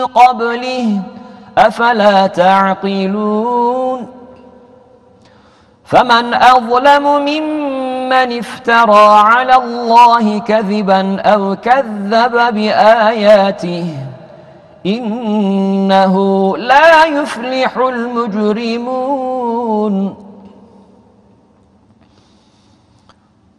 قبله أفلا تعقلون فمن أظلم ممن افترى على الله كذبا أو كذب بآياته إنه لا يفلح المجرمون